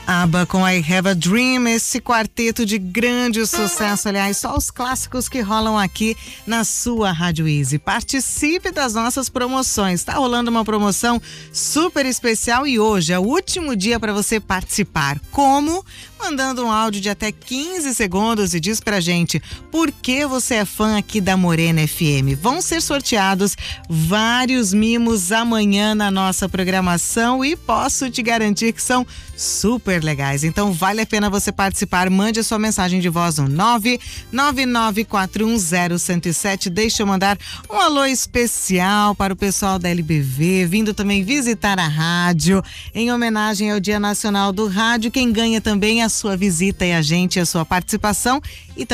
ABBA com I Have a Dream, esse quarteto de grande sucesso, aliás, só os clássicos que rolam aqui na sua Rádio Easy. Participe das nossas promoções, tá rolando uma promoção super especial e hoje é o último dia para você participar. Como? Mandando um áudio de até 15 segundos e diz pra gente por que você é fã aqui da Morena FM. Vão ser sorteados vários mimos amanhã na nossa programação e posso te garantir que são super legais. Então vale a pena você participar. Mande a sua mensagem de voz no 999410107. Deixa eu mandar um alô especial para o pessoal da LBV, vindo também visitar a rádio em homenagem ao Dia Nacional do Rádio. Quem ganha também a sua visita e a gente, a sua participação e também